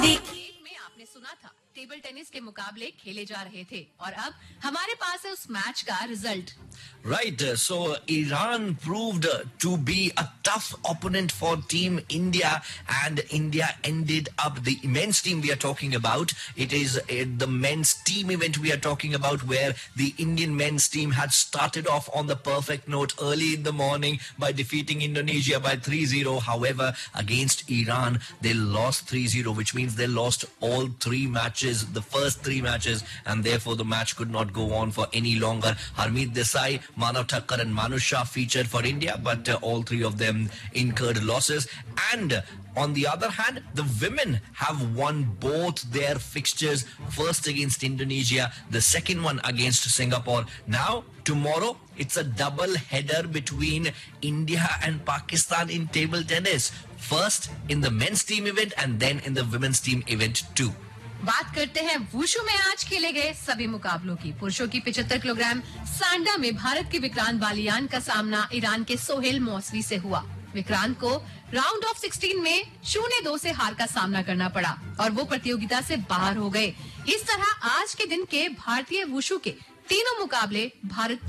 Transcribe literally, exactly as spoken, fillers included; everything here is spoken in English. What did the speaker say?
में आपने सुना था टेबल टेनिस के मुकाबले खेले जा रहे थे और अब हमारे पास है उस मैच का result. Right, uh, so Iran proved uh, to be a tough opponent for Team India, and India ended up the men's team we are talking about. It is uh, the men's team event we are talking about, where the Indian men's team had started off on the perfect note early in the morning by defeating Indonesia by three zero. However, against Iran, they lost three zero, which means they lost all three matches, the first three matches, and therefore the match could not go on for any longer. Harmeet Desai, Manav Thakkar and Manu Shah featured for India, but uh, all three of them incurred losses. And on the other hand, the women have won both their fixtures, first against Indonesia, the second one against Singapore. Now, tomorrow, it's a double header between India and Pakistan in table tennis. First in the men's team event and then in the women's team event too. बात करते हैं wushu में आज खेले गए सभी मुकाबलों की. पुरुषों की पचहत्तर किलोग्राम सांडा में भारत के विक्रांत बालियान का सामना ईरान के सोहेल मौसवी से हुआ. विक्रांत को राउंड ऑफ सिक्सटीन में शून्य दो से हार का सामना करना पड़ा और वो प्रतियोगिता से बाहर हो गए. इस तरह आज के दिन के भारतीय वुशु के तीनों मुकाबले भारत